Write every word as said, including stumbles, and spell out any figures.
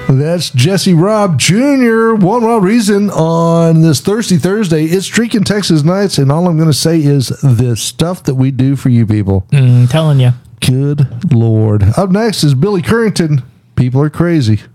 That's Jesse Robb Junior One Wild Reason on this Thirsty Thursday. It's Drinking Texas Nights, and all I'm going to say is the stuff that we do for you people. Mm, telling you. Good Lord. Up next is Billy Currington. People are crazy.